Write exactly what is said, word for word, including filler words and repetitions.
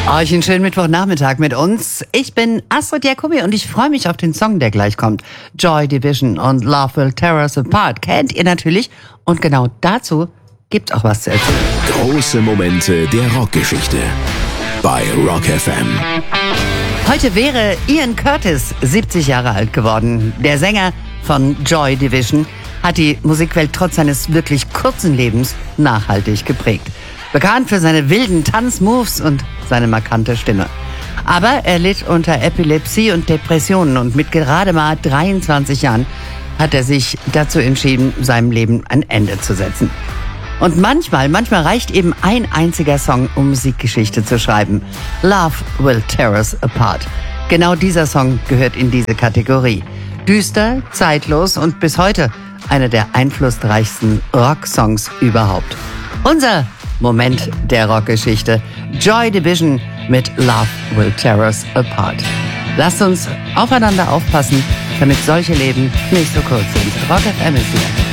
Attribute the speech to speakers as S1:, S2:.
S1: Euch einen schönen Mittwochnachmittag mit uns. Ich bin Astrid Jacobi und ich freue mich auf den Song, der gleich kommt. Joy Division und Love Will Tear Us Apart kennt ihr natürlich. Und genau dazu gibt's auch was zu erzählen.
S2: Große Momente der Rockgeschichte bei Rock F M.
S1: Heute wäre Ian Curtis siebzig Jahre alt geworden. Der Sänger von Joy Division hat die Musikwelt trotz seines wirklich kurzen Lebens nachhaltig geprägt. Bekannt für seine wilden Tanzmoves und seine markante Stimme. Aber er litt unter Epilepsie und Depressionen und mit gerade mal dreiundzwanzig Jahren hat er sich dazu entschieden, seinem Leben ein Ende zu setzen. Und manchmal, manchmal reicht eben ein einziger Song, um Musikgeschichte zu schreiben. Love Will Tear Us Apart. Genau dieser Song gehört in diese Kategorie. Düster, zeitlos und bis heute einer der einflussreichsten Rocksongs überhaupt. Unser Moment der Rockgeschichte. Joy Division mit Love Will Tear Us Apart. Lasst uns aufeinander aufpassen, damit solche Leben nicht so kurz sind. Rock F M ist hier.